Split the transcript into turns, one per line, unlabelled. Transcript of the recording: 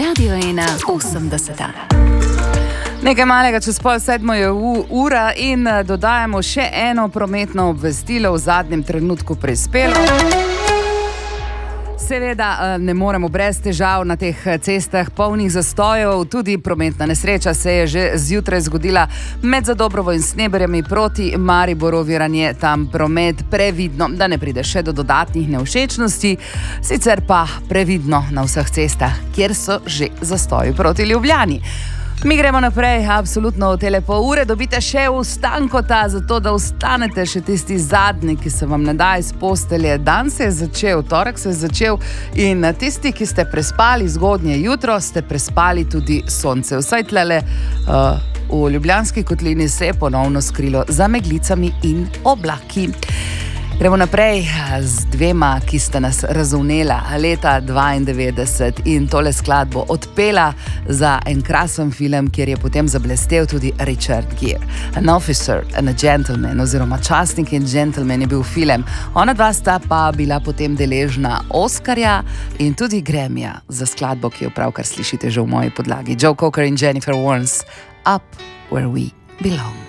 Radio 1 80.
Nekaj malega čez 6:30 je ura in dodajamo še eno prometno obvestilo v zadnjem trenutku prispelo. Seveda ne moremo brez težav na teh cestah polnih zastojev. Tudi prometna nesreča se je že zjutraj zgodila med Zadobrovo in Sneberjami proti Mariboru. Oviran je tam promet, previdno, da ne pride še do dodatnih nevšečnosti. Sicer pa previdno na vseh cestah, kjer so že zastoji proti Ljubljani. Mi gremo naprej, absolutno v tele pol ure dobite še Vstankota, zato da vstanete še tisti zadnji, ki se vam ne da iz postelje. Dan se je začel, torek se je začel in tisti, ki ste prespali zgodnje jutro, ste prespali tudi sonce. Vsaj tlele v Ljubljanski kotlini se je ponovno skrilo za meglicami in oblaki. Gremo naprej z dvema, ki sta nas razumela leta 92 in tole skladbo odpela za en krasen film, kjer je potem zablestel tudi Richard Gere. An Officer and a Gentleman oziroma Častnik in Gentleman je bil film. Ona dva sta pa bila potem deležna Oskarja in tudi Grammyja za skladbo, ki jo pravkar slišite že v moji podlagi. Joe Cocker in Jennifer Warnes, Up Where We Belong.